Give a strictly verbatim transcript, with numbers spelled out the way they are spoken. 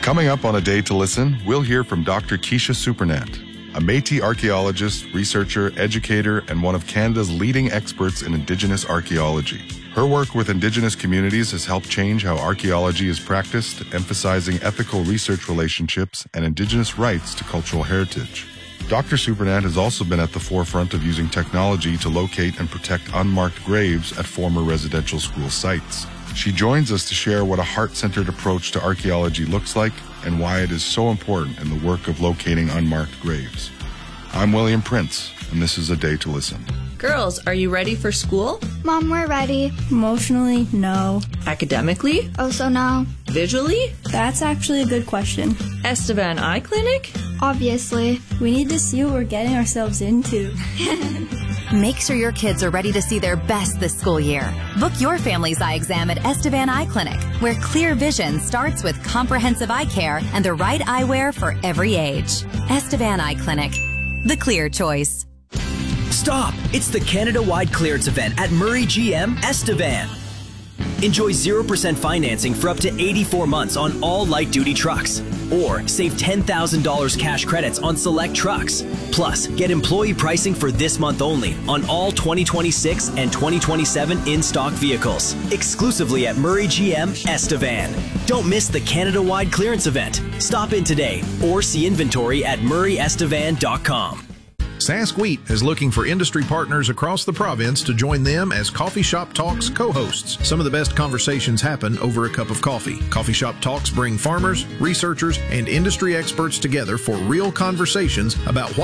Coming up on A Day to Listen, we'll hear from Doctor Keisha Supernant, a Métis archaeologist, researcher, educator, and one of Canada's leading experts in Indigenous archaeology. Her work with Indigenous communities has helped change how archaeology is practiced, emphasizing ethical research relationships and Indigenous rights to cultural heritage. Doctor Supernant has also been at the forefront of using technology to locate and protect unmarked graves at former residential school sites. She joins us to share what a heart-centered approach to archaeology looks like and why it is so important in the work of locating unmarked graves. I'm William Prince, and this is A Day to Listen. Girls, are you ready for school? Mom, we're ready. Emotionally, no. Academically? Also no. Visually? That's actually a good question. Estevan Eye Clinic? Obviously. We need to see what we're getting ourselves into. Make sure your kids are ready to see their best this school year. Book your family's eye exam at Estevan Eye Clinic, where clear vision starts with comprehensive eye care and the right eyewear for every age. Estevan Eye Clinic, the clear choice. Stop! It's the Canada-wide clearance event at Murray G M Estevan. Enjoy zero percent financing for up to eighty-four months on all light-duty trucks. Or save ten thousand dollars cash credits on select trucks. Plus, get employee pricing for this month only on all twenty twenty-six and twenty twenty-seven in-stock vehicles. Exclusively at Murray G M Estevan. Don't miss the Canada-wide clearance event. Stop in today or see inventory at murray estevan dot com. Sask Wheat is looking for industry partners across the province to join them as Coffee Shop Talks co-hosts. Some of the best conversations happen over a cup of coffee. Coffee Shop Talks bring farmers, researchers, and industry experts together for real conversations about what